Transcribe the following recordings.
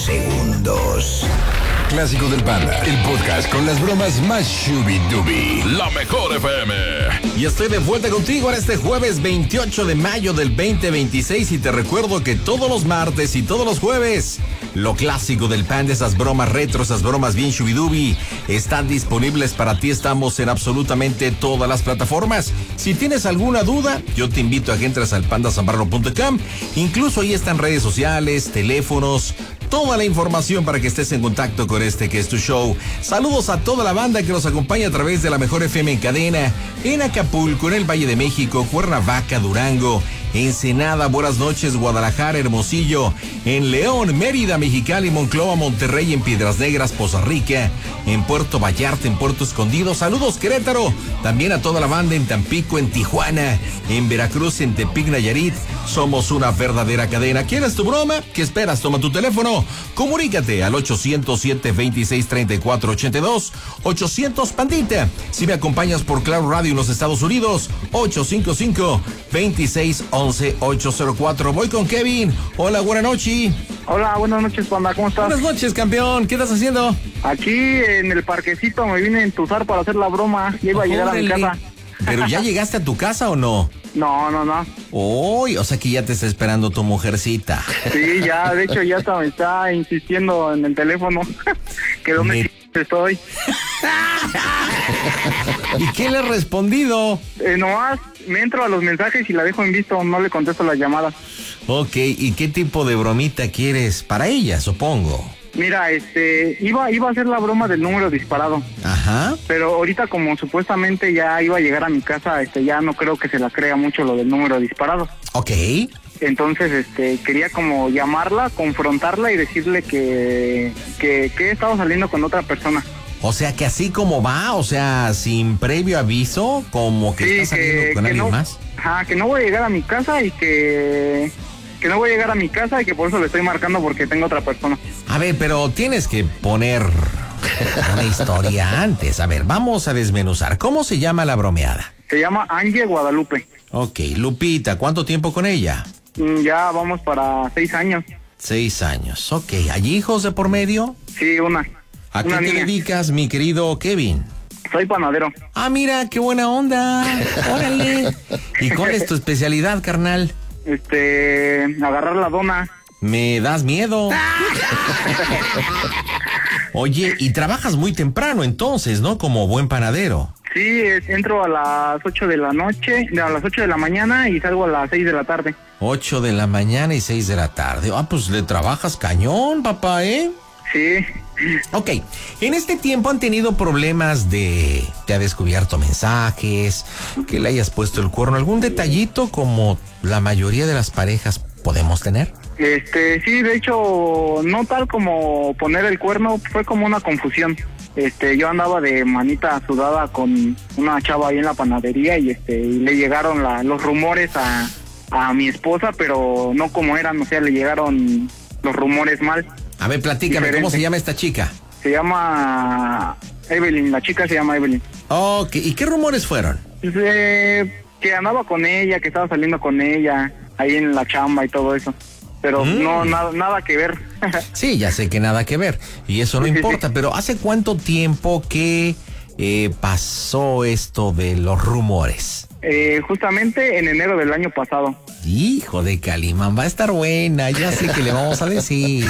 segundos. Clásico del Panda, el podcast con las bromas más shubidubi. La mejor FM. Y estoy de vuelta contigo en este jueves 28 de mayo del 2026 y te recuerdo que todos los martes y todos los jueves, lo clásico del Panda, esas bromas retro, esas bromas bien shubidubi, están disponibles para ti. Estamos en absolutamente todas las plataformas. Si tienes alguna duda, yo te invito a que entres al pandasambrano.com. Incluso ahí están redes sociales, teléfonos, toda la información para que estés en contacto con este que es tu show. Saludos a toda la banda que nos acompaña a través de la mejor FM en cadena, en Acapulco, en el Valle de México, Cuernavaca, Durango, Ensenada, buenas noches, Guadalajara, Hermosillo, en León, Mérida, Mexicali, Monclova, Monterrey, en Piedras Negras, Poza Rica, en Puerto Vallarta, en Puerto Escondido. Saludos, Querétaro. También a toda la banda en Tampico, en Tijuana, en Veracruz, en Tepic, Nayarit. Somos una verdadera cadena. ¿Quieres tu broma? ¿Qué esperas? Toma tu teléfono. Comunícate al 807-2634-82, 800 Pandita. Si me acompañas por Claro Radio en los Estados Unidos, 855-2611-804. Voy con Kevin. Hola, buenas noches. Hola, buenas noches, Panda, ¿cómo estás? Buenas noches, campeón. ¿Qué estás haciendo? Aquí en el parquecito me vine a entusar para hacer la broma. Ya iba a llegar a mi casa. ¿Pero ya llegaste a tu casa o no? No. Uy, o sea que ya te está esperando tu mujercita. Sí, ya, de hecho ya me está insistiendo en el teléfono que dónde estoy. ¿Y qué le has respondido? Nomás me entro a los mensajes y la dejo en visto, no le contesto las llamadas. Ok, ¿y qué tipo de bromita quieres para ella, supongo? Mira, iba a hacer la broma del número disparado. Ajá. Pero ahorita como supuestamente ya iba a llegar a mi casa, ya no creo que se la crea mucho lo del número disparado. Ok. Entonces, quería como llamarla, confrontarla y decirle que he estado saliendo con otra persona. O sea, que así como va, o sea, sin previo aviso, como que sí, está saliendo con alguien más. Ajá, que no voy a llegar a mi casa y que no voy a llegar a mi casa y que por eso le estoy marcando porque tengo otra persona. A ver, pero tienes que poner una historia antes. A ver, vamos a desmenuzar. ¿Cómo se llama la bromeada? Se llama Ángel Guadalupe. Ok, Lupita, ¿cuánto tiempo con ella? Ya vamos para 6 años. 6 años, ok. ¿Hay hijos de por medio? Sí, una. ¿A qué te dedicas, mi querido Kevin? Soy panadero. Ah, mira, qué buena onda. Órale. ¿Y cuál es tu especialidad, carnal? Agarrar la dona. Me das miedo. Oye, y trabajas muy temprano entonces, ¿no? Como buen panadero. Sí, entro a las 8 de la noche, a las 8 de la mañana y salgo a las 6 de la tarde. 8 de la mañana y 6 de la tarde. Ah, pues le trabajas cañón, papá, ¿eh? Sí. Ok, en este tiempo han tenido problemas te ha descubierto mensajes, que le hayas puesto el cuerno, algún detallito como la mayoría de las parejas podemos tener. Sí, de hecho, no tal como poner el cuerno, fue como una confusión. Yo andaba de manita sudada con una chava ahí en la panadería y le llegaron los rumores a mi esposa, pero no como eran, o sea, le llegaron los rumores mal. A ver, platícame, diferente. ¿Cómo se llama esta chica? Se llama Evelyn, la chica se llama Evelyn. Ok, ¿y qué rumores fueron? Que andaba con ella, que estaba saliendo con ella, ahí en la chamba y todo eso. Pero no, nada que ver. Sí, ya sé que nada que ver, y eso no importa, sí. Pero ¿hace cuánto tiempo que pasó esto de los rumores? Justamente en enero del año pasado. Hijo de Calimán, va a estar buena, ya sé que le vamos a decir.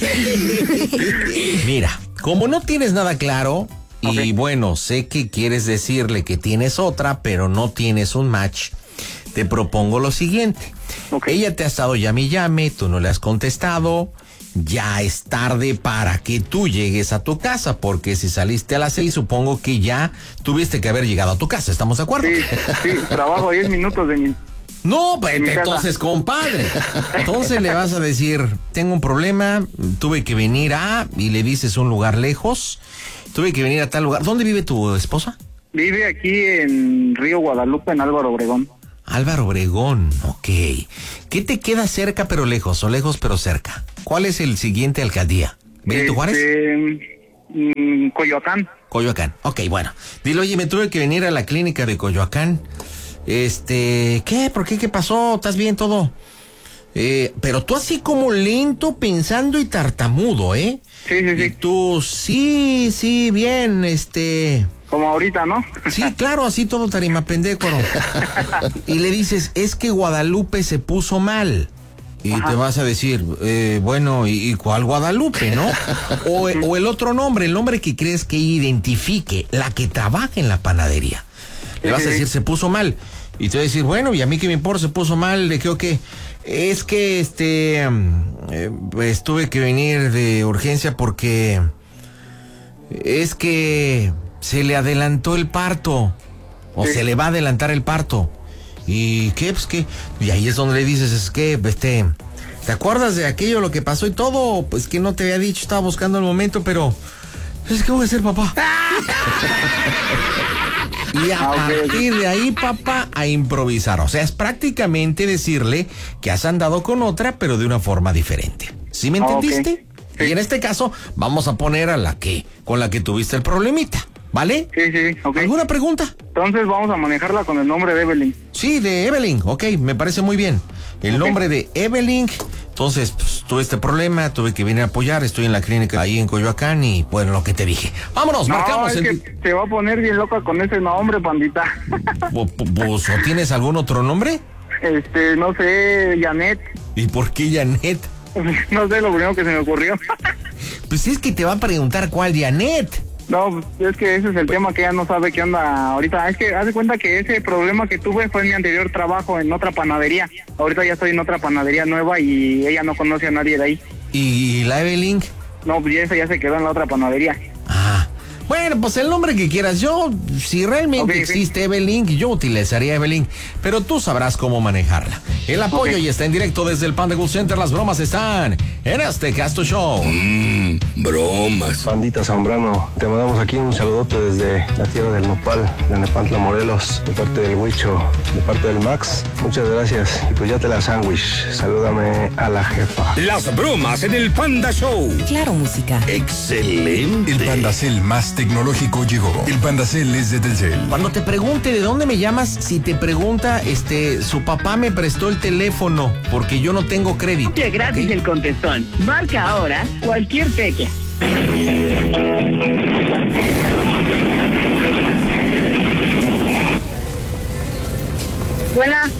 Mira, como no tienes nada claro, y bueno, sé que quieres decirle que tienes otra, pero no tienes un match, te propongo lo siguiente. Ella te ha estado llame y llame, tú no le has contestado, ya es tarde para que tú llegues a tu casa, porque si saliste a las 6, supongo que ya tuviste que haber llegado a tu casa, ¿estamos de acuerdo? Sí, trabajo 10 minutos de mi... No, pues entonces, compadre. Entonces le vas a decir, tengo un problema, tuve que venir y le dices un lugar lejos, tuve que venir a tal lugar. ¿Dónde vive tu esposa? Vive aquí en Río Guadalupe, en Álvaro Obregón. Álvaro Obregón, ok. ¿Qué te queda cerca pero lejos, o lejos pero cerca? ¿Cuál es el siguiente alcaldía? ¿Benito Juárez? Coyoacán. Coyoacán, ok, bueno. Dile, oye, me tuve que venir a la clínica de Coyoacán. ¿Qué? ¿Por qué? ¿Qué pasó? ¿Estás bien todo? Pero tú así como lento, pensando y tartamudo, ¿eh? Sí. Y tú, sí, bien, Como ahorita, ¿no? Sí, claro, así todo tarimapendécoro. Y le dices, es que Guadalupe se puso mal. Y te vas a decir, bueno, ¿y cuál Guadalupe, no? O el otro nombre, el nombre que crees que identifique, la que trabaja en la panadería. Le vas a decir, se puso mal. Y te va a decir, bueno, ¿y a mí qué me importa? Se puso mal, ¿de qué o qué? Es que, pues tuve que venir de urgencia porque es que se le adelantó el parto. O se le va a adelantar el parto. ¿Y qué? Pues qué. Y ahí es donde le dices, es que, ¿te acuerdas de aquello, lo que pasó y todo? Pues que no te había dicho, estaba buscando el momento, pero es que voy a ser papá. Y a partir de ahí, papá, a improvisar. O sea, es prácticamente decirle que has andado con otra, pero de una forma diferente. ¿Sí me entendiste? Sí. Y en este caso, vamos a poner a con la que tuviste el problemita. ¿Vale? Sí, ok. ¿Alguna pregunta? Entonces vamos a manejarla con el nombre de Evelyn. Sí, de Evelyn, ok, me parece muy bien. El nombre de Evelyn. Entonces, pues, tuve este problema, tuve que venir a apoyar, estoy en la clínica ahí en Coyoacán y bueno, lo que te dije. Vámonos, marcamos. Es que se va a poner bien loca con ese nombre, pandita. Pues, ¿o tienes algún otro nombre? No sé, Janet. ¿Y por qué Janet? No sé, lo primero que se me ocurrió. Pues es que te va a preguntar cuál Janet. No, es que ese es el tema, que ella no sabe qué onda ahorita. Es que haz de cuenta que ese problema que tuve fue en mi anterior trabajo en otra panadería. Ahorita ya estoy en otra panadería nueva y ella no conoce a nadie de ahí. ¿Y la Evelyn? No, pues esa ya se quedó en la otra panadería. Bueno, pues el nombre que quieras. Yo, si realmente existe Evelyn, yo utilizaría Evelyn, pero tú sabrás cómo manejarla. El apoyo ya está en directo desde el Panda Cool Center. Las bromas están en este Casto Show. Bromas. Pandita Zambrano, te mandamos aquí un saludote desde la tierra del Nopal, de Nepantla, Morelos, de parte del Huicho, de parte del Max. Muchas gracias. Y pues ya te la sándwich. Salúdame a la jefa. Las bromas en el Panda Show. Claro, música. Excelente. El Pandacel más tecnológico llegó. El Pandacel es de Telcel. Cuando te pregunte de dónde me llamas, si te pregunta, su papá me prestó el teléfono porque yo no tengo crédito. Oye, gratis, ¿okay? El contestón. Marca ahora cualquier tecla. Bueno.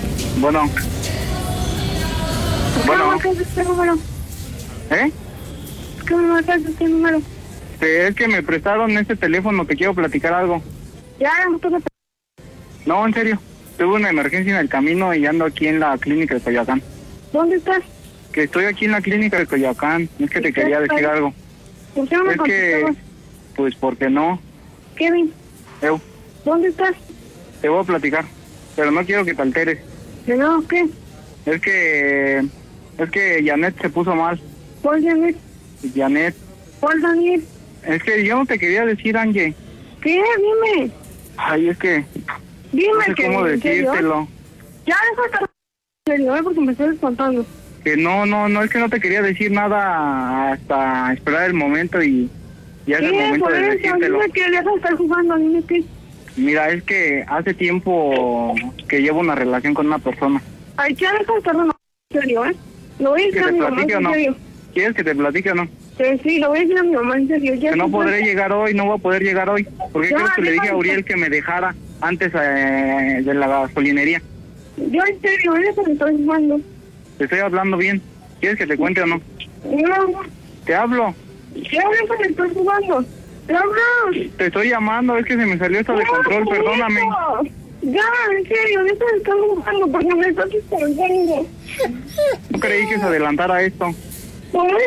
¿Este número? ¿Eh? ¿Qué me marcas este número? Es que me prestaron este teléfono, te quiero platicar algo. Ya, No, en serio. Tuve una emergencia en el camino y ando aquí en la clínica de Coyoacán. ¿Dónde estás? Que estoy aquí en la clínica de Coyoacán. Es que te quería decir algo. ¿Por qué no me contestabas? Pues porque no. Kevin. ¿Dónde estás? Te voy a platicar, pero no quiero que te alteres. ¿No? ¿Qué? Es que Janet se puso mal. ¿Cuál Janet? Janet. ¿Cuál Daniel? Es que yo no te quería decir, Angie. ¿Qué? Dime. Ay, es que... Dime, no sé que cómo decírtelo. Ya, deja de estar en serio, porque me estás espantando. Que no, es que no te quería decir nada hasta esperar el momento y ya es el momento de decírtelo. Dime que le vas a estar jugando, dime qué. Mira, es que hace tiempo que llevo una relación con una persona. Ay, ya deja de estar en serio, ¿eh? Lo voy a decir a mi mamá, en serio. ¿Quieres que te platique o no? Sí, lo voy a decir a mi mamá, en serio. Que no podré llegar hoy, no voy a poder llegar hoy. ¿Por qué crees que le dije a Uriel que me dejara antes de la gasolinería? Yo en serio, eso me estoy jugando. Te estoy hablando bien. ¿Quieres que te cuente o no? No. Te hablo. Ya, eso me estoy jugando. ¡Te hablo! Te estoy llamando, es que se me salió esto de control, perdóname. Ya, en serio, eso me estoy jugando porque me estás espantando. No creí que se adelantara esto. Bueno,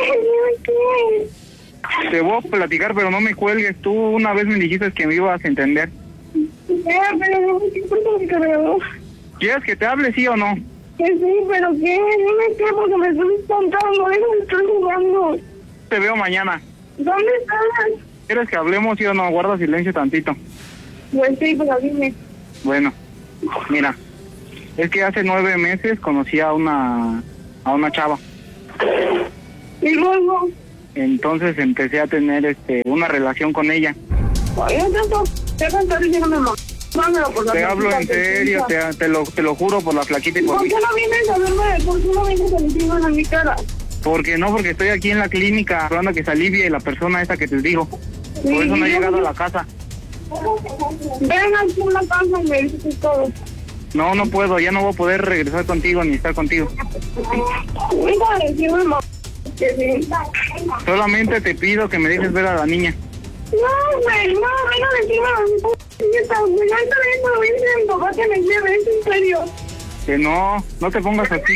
te voy a platicar, pero no me cuelgues. Tú una vez me dijiste que me ibas a entender. Ya, pero no me importa mi cargador. ¿Quieres que te hable, sí o no? Que sí, pero ¿qué? No me quedo porque me estoy espantando. Eso me estoy jugando. Te veo mañana. ¿Dónde estás? ¿Quieres que hablemos, sí o no? Guarda silencio tantito. Pues sí, pero dime. Bueno, mira. Es que hace 9 meses conocí a una chava. ¿Y luego? Entonces empecé a tener una relación con ella. Oye, tanto, te contaré que no me mamá. Dámelo por la Te hablo en serio, te lo juro por la flaquita y por ¿Por mí. qué no vienes a verme? ¿Por qué no vienes a decirme en mi cara? Porque no, porque estoy aquí en la clínica hablando que se alivie la persona esa que te digo. Por eso no he llegado a la casa. Ven aquí en la casa y me dices todo. No, no puedo, ya no voy a poder regresar contigo ni estar contigo. Venga a decirme, mamá, que sí. Solamente te pido que me dejes ver a la niña. No, güey, no, venga a decirme a mi puta, güey. Ahorita vengo a decirle a mi papá que me lleve, es en serio. Que no te pongas así.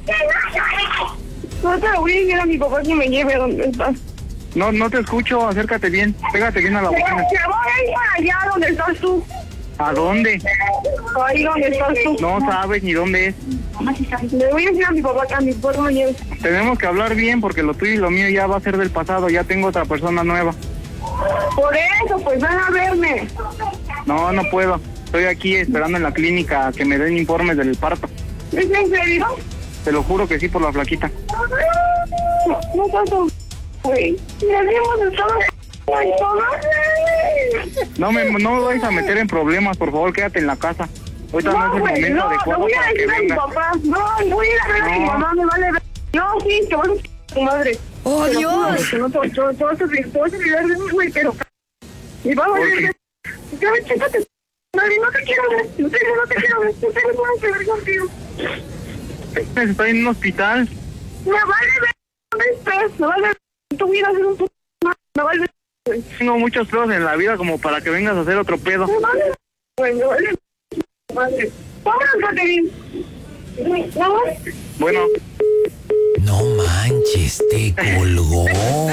No te lo voy a decir a mi papá que me lleve donde estás. No te escucho, acércate bien, pégate bien a la bocina. Que voy para allá donde estás tú. ¿A dónde? Ahí donde estás tú. No sabes ni dónde es. Le voy a decir a mi papá que a mi papá me lleve. Tenemos que hablar bien porque lo tuyo y lo mío ya va a ser del pasado, ya tengo otra persona nueva. Por eso, pues ven a verme. No puedo. Estoy aquí esperando en la clínica a que me den informes del parto. ¿Es en serio? Te lo juro que sí por la flaquita. No tanto, güey. Me habíamos estado y todo. No me vayas a meter en problemas, por favor, quédate en la casa. Ahorita no es el güey, momento no, adecuado voy a para que decir a mi vengas. papá. No, voy a ir a ver a mi mamá, me vale ver. No, sí, que vas a tu madre. ¡Oh, Te lo juro, Dios! que no te vas a olvidar de mí, güey, pero... Y vamos a ¿Por ver... Ya ves, chécate. Nadie, no te quiero ver. En serio, no te quiero ver. En serio, no tengo que ver contigo. Estoy en un hospital. Me vale ver dónde estás. Me vale ver. Tu vida es un puto... Me vale ver. Tengo muchos pedos en la vida como para que vengas a hacer otro pedo. Me vale ver. Güey, me vale ver. Madre. Vámonos, Caterín. ¿Vamos? Bueno, No manches, te colgó.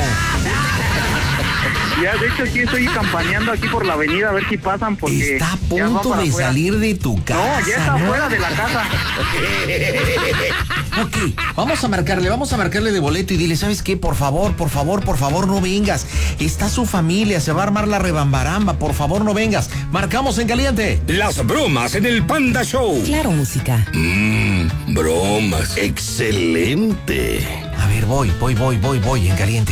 ya de hecho sí estoy campaneando aquí por la avenida a ver si pasan porque... Está a ya va punto para de afuera. salir de tu casa. No, ya está afuera de la casa. Ok, vamos a marcarle de boleto y dile, ¿sabes qué? Por favor, no vengas. Está su familia, se va a armar la rebambaramba, por favor no vengas. Marcamos en caliente. Las bromas en el Panda Show. Claro, música. Bromas. Excelente. A ver, voy en caliente.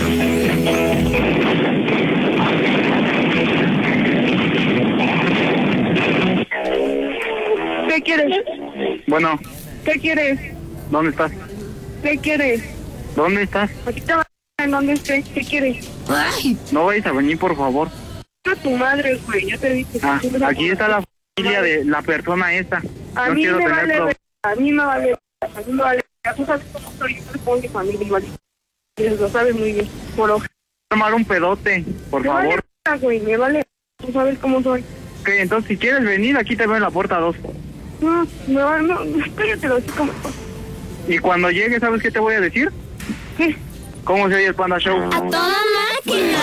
¿Qué quieres? Bueno, ¿Qué quieres? ¿dónde estás? ¿Qué quieres? ¿Dónde estás? Aquí te va en donde estés. ¿Qué quieres? Ay, No vayas a venir, por favor. A tu madre, güey. Ya te dije. Aquí está la familia de la persona esta. A No mí quiero me tener vale. problemas. A mí me vale. A mí me vale. Tú sabes cómo soy. Yo soy mi familia igual. Lo sabes muy bien. Por ojo. Tomar un pedote, por Me favor. vale, güey. Me vale. Tú sabes cómo soy. Ok, entonces si quieres venir, aquí te veo en la puerta 2. No, me vale. No, cállate, así como. Y cuando llegue, ¿sabes qué te voy a decir? ¿Qué? ¿Cómo se oye el Panda Show? ¡a toda máquina!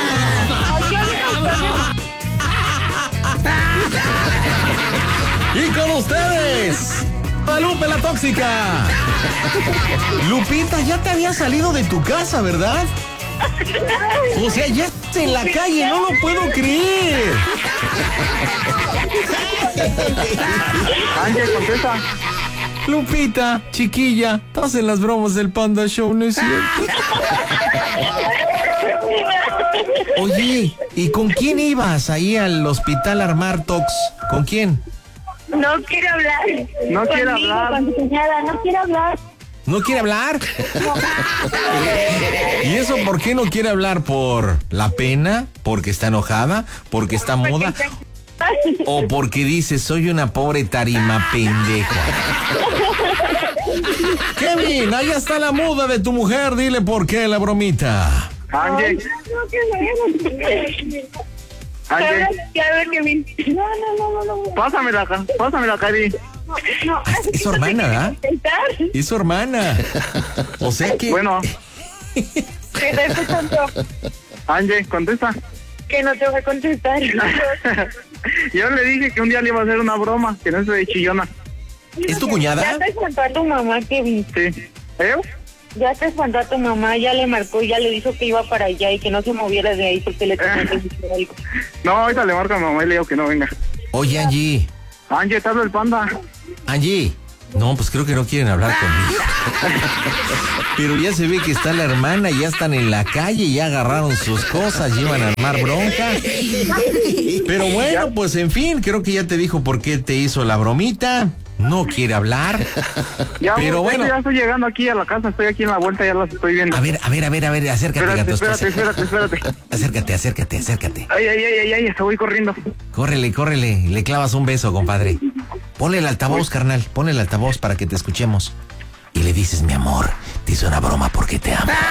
Y con ustedes, Lupe la tóxica. Lupita, ya te había salido de tu casa, ¿verdad? O sea, ya estás en la calle, no lo puedo creer. Ángel, contesta. Lupita, chiquilla, estás en las bromas del Panda Show, ¿no es cierto? Oye, ¿y con quién ibas ahí al hospital Armartox? ¿Con quién? No quiero hablar. No quiero hablar. Con tu cuñada, no quiero hablar. ¿No quiere hablar? ¿Y eso por qué no quiere hablar? ¿Por la pena? ¿Porque está enojada? ¿Porque está muda? ¿O porque dice, soy una pobre tarima pendeja? Kevin, ahí está la muda de tu mujer, dile por qué la bromita. Ángel, No quiero. Ángel, A ver, Kevin. No. pásamela, Cari. No. Es su hermana, ¿verdad? ¿Estar? Es su hermana. O sea que... Bueno, ¿Qué te escuchando? Ángel, contesta. Que no te voy a contestar. Yo le dije que un día le iba a hacer una broma, que no se de chillona. ¿Es tu cuñada? Ya te espantó a tu mamá, Kevin. Sí. ¿Eh? Ya te espantó a tu mamá, ya le marcó, ya le dijo que iba para allá y que no se moviera de ahí porque le tenía que decir algo. No, ahorita le marco a mi mamá y le digo que no venga. Oye, Angie. Ángel, te hablo el Panda. Angie, No, pues creo que no quieren hablar conmigo. Pero ya se ve que está la hermana, ya están en la calle, ya agarraron sus cosas, llevan a armar bronca. Pero bueno, pues en fin, creo que ya te dijo por qué te hizo la bromita. No quiere hablar. Ya, pero bueno. Ya estoy llegando aquí a la casa, estoy aquí en la vuelta, ya las estoy viendo. A ver, acércate, gato. Espérate. Acércate. Ay, voy corriendo. Córrele, le clavas un beso, compadre. Ponle el altavoz, carnal, ponle el altavoz para que te escuchemos. Y le dices, mi amor, te hice una broma porque te amo.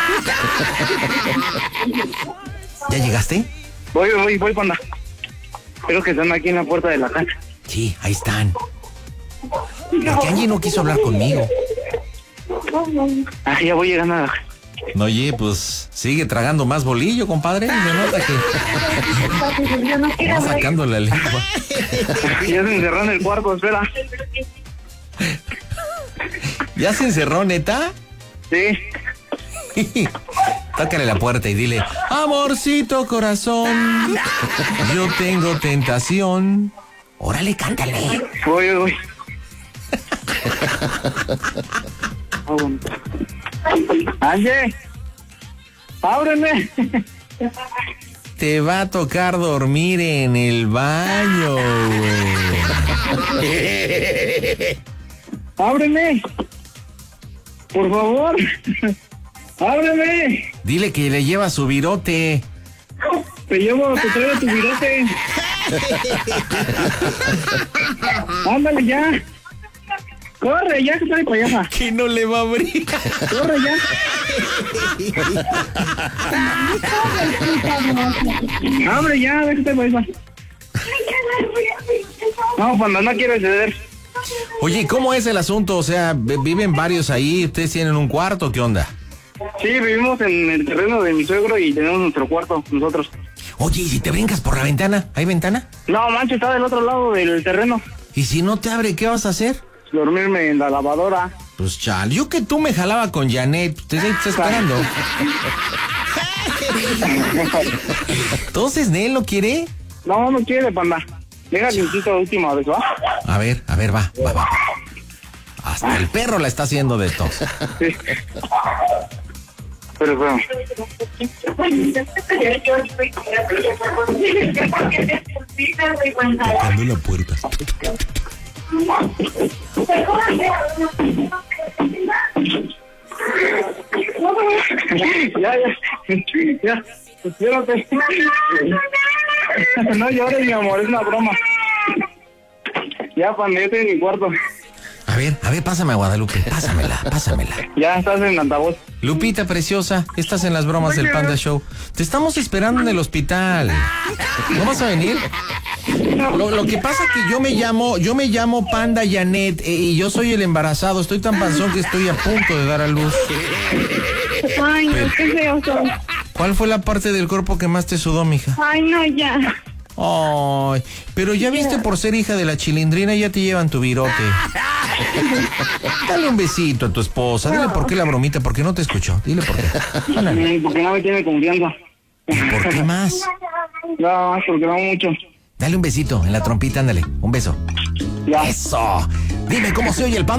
¿Ya llegaste? Voy, panda. Creo que están aquí en la puerta de la casa. Sí, ahí están. Porque Angie no quiso hablar conmigo. Ah, ya voy llegando a la... No, oye, pues sigue tragando más bolillo, compadre. Se nota que va sacando la lengua. Ya se encerró en el cuarto, espera. ¿Ya se encerró, neta? Sí. Tócale la puerta y dile, amorcito corazón, yo tengo tentación. Órale, cántale. Voy. Ángel, ábreme. Te va a tocar dormir en el baño, güey. Ábreme. Por favor. Ábreme. Dile que le lleva su virote. Te traigo tu virote. Ándale ya. Corre ya, que estoy payasa. Que no le va a abrir. Corre ya. Abre ya, déjate payasa. No, cuando no quiero ceder. Oye, ¿cómo es el asunto? O sea, ¿viven varios ahí? ¿Ustedes tienen un cuarto? ¿Qué onda? Sí, vivimos en el terreno de mi suegro y tenemos nuestro cuarto, nosotros. Oye, ¿y si te brincas por la ventana? ¿Hay ventana? No, mancho, está del otro lado del terreno. ¿Y si no te abre, qué vas a hacer? Dormirme en la lavadora. Pues chal, yo que tú me jalaba con Janet, te está esperando. Entonces, ¿Nel no quiere? No quiere, panda. Deja limpito la última vez, ¿va? A ver, va. Hasta el perro la está haciendo de tos. Sí. Pero. Tocando la puerta. Ya, espérate. No llores, mi amor, es una broma. Ya, cuando yo estoy en mi cuarto. A ver, pásame a Guadalupe, pásamela. Ya estás en altavoz. Lupita preciosa, estás en las bromas del Panda Show. Te estamos esperando en el hospital. ¿No vas a venir? Lo que pasa es que yo me llamo Panda Janet y yo soy el embarazado. Estoy tan panzón que estoy a punto de dar a luz. Ay, no, qué feo soy. ¿Cuál fue la parte del cuerpo que más te sudó, mija? Ay, no, ya. Ay, pero ya viste, por ser hija de la Chilindrina ya te llevan tu virote. Dale un besito a tu esposa. Dile por qué la bromita, porque no te escuchó. Dile por qué. Ándale. Porque no me tiene confianza. ¿Y por qué más? No, porque no mucho. Dale un besito en la trompita, ándale. Un beso. Ya. Eso. Dime cómo se oye el Panda